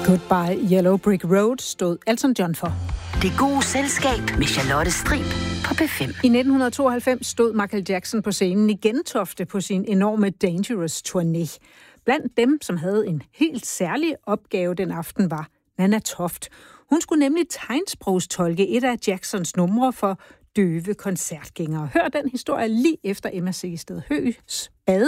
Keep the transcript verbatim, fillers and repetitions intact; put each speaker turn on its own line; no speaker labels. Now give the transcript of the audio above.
Goodbye Yellow Brick Road stod Elton John for.
Det gode selskab med Charlotte Strib på P fem.
I nitten tooghalvfems stod Michael Jackson på scenen i Gentofte på sin enorme Dangerous turné. Blandt dem, som havde en helt særlig opgave den aften, var Nanna Toft. Hun skulle nemlig tegnsprogstolke et af Jacksons numre for døve koncertgængere. Hør den historie lige efter Emma Segested Høghs bad.